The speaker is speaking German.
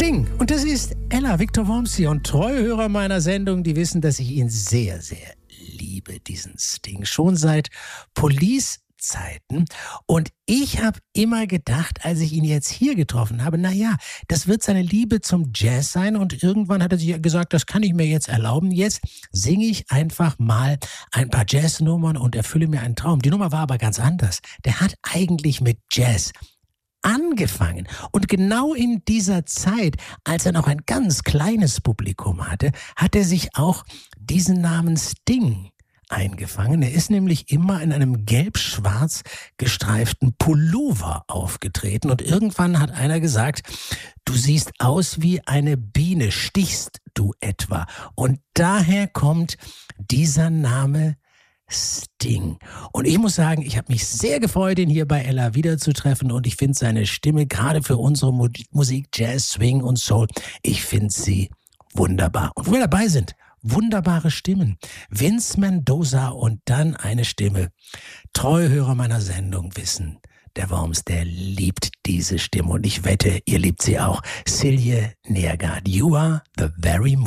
Sting. Und das ist Ella Victor Worms hier. Und treue Hörer meiner Sendung, die wissen, dass ich ihn sehr, sehr liebe, diesen Sting. Schon seit Police-Zeiten. Und ich habe immer gedacht, als ich ihn jetzt hier getroffen habe, naja, das wird seine Liebe zum Jazz sein. Und irgendwann hat er sich gesagt, das kann ich mir jetzt erlauben. Jetzt singe ich einfach mal ein paar Jazznummern und erfülle mir einen Traum. Die Nummer war aber ganz anders. Der hat eigentlich mit Jazz angefangen. Und genau in dieser Zeit, als er noch ein ganz kleines Publikum hatte, hat er sich auch diesen Namen Sting eingefangen. Er ist nämlich immer in einem gelb-schwarz gestreiften Pullover aufgetreten und irgendwann hat einer gesagt, du siehst aus wie eine Biene, stichst du etwa? Und daher kommt dieser Name Sting. Und ich muss sagen, ich habe mich sehr gefreut, ihn hier bei Ella wiederzutreffen und ich finde seine Stimme gerade für unsere Musik, Jazz, Swing und Soul, ich finde sie wunderbar. Und wo wir dabei sind, wunderbare Stimmen. Vince Mendoza und dann eine Stimme. Treue Hörer meiner Sendung wissen, der Worms, der liebt diese Stimme und ich wette, ihr liebt sie auch. Silje Nergard, you are the very moon.